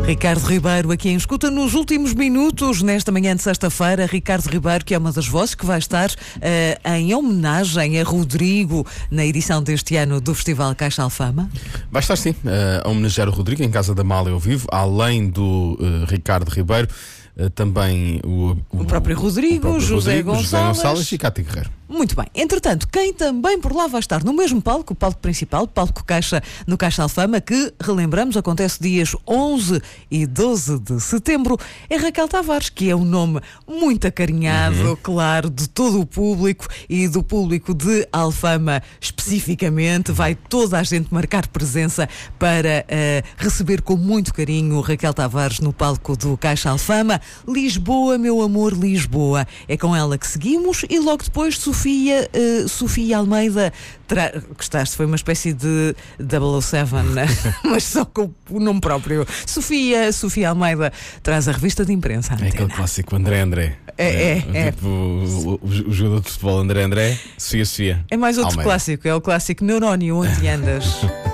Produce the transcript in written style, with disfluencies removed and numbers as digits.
Ricardo Ribeiro aqui em escuta nos últimos minutos, nesta manhã de sexta-feira. Ricardo Ribeiro, que é uma das vozes que vai estar em homenagem a Rodrigo na edição deste ano do Festival Caixa Alfama. Vai estar sim, a homenagear o Rodrigo em Casa da Mália ao vivo, além do Ricardo Ribeiro, também o próprio Rodrigo, José Gonçalves e Cátia Guerreiro. Muito bem. Entretanto, quem também por lá vai estar no mesmo palco, o palco principal, o palco Caixa, no Caixa Alfama, que, relembramos, acontece dias 11 e 12 de setembro, é Raquel Tavares, que é um nome muito acarinhado, claro, de todo o público e do público de Alfama especificamente. Vai toda a gente marcar presença para receber com muito carinho Raquel Tavares no palco do Caixa Alfama. Lisboa, meu amor, Lisboa. É com ela que seguimos e logo depois Sofia Almeida, gostaste, foi uma espécie de 007, né? Mas só com o nome próprio. Sofia Almeida traz a revista de imprensa. É aquele clássico André. É. Tipo, o jogador de futebol André, Sofia. É mais outro Almeida. clássico, é o clássico Neurónio, onde andas?